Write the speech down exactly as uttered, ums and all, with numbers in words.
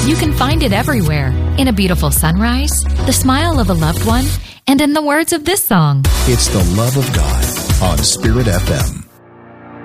You can find it everywhere. In a beautiful sunrise, the smile of a loved one, and in the words of this song. It's the love of God on Spirit F M.